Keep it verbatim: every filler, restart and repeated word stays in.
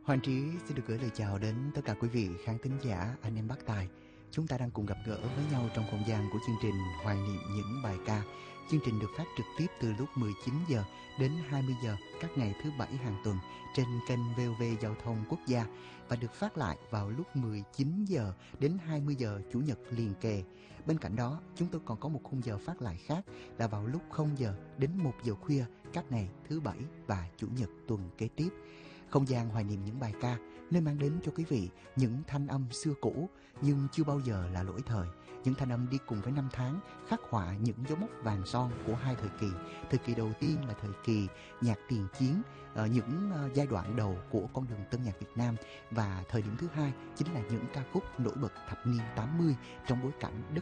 Hoàng Trí xin được gửi lời chào đến tất cả quý vị khán thính giả anh em Bắc Tài. Chúng ta đang cùng gặp gỡ với nhau trong không gian của chương trình Hoài niệm những bài ca. Chương trình được phát trực tiếp từ lúc mười chín giờ đến hai mươi giờ các ngày thứ bảy hàng tuần trên kênh vê o vê Giao thông Quốc gia và được phát lại vào lúc mười chín giờ đến hai mươi giờ Chủ nhật liền kề. Bên cạnh đó, chúng tôi còn có một khung giờ phát lại khác là vào lúc không giờ đến một giờ khuya các ngày thứ bảy và Chủ nhật tuần kế tiếp. Không gian hoài niệm những bài ca nên mang đến cho quý vị những thanh âm xưa cũ nhưng chưa bao giờ là lỗi thời. Những thanh âm đi cùng với năm tháng khắc họa những dấu mốc vàng son của hai thời kỳ. Thời kỳ đầu tiên là thời kỳ nhạc tiền chiến, ở những giai đoạn đầu của con đường tân nhạc Việt Nam, và thời điểm thứ hai chính là những ca khúc nổi bật thập niên tám mươi trong bối cảnh đất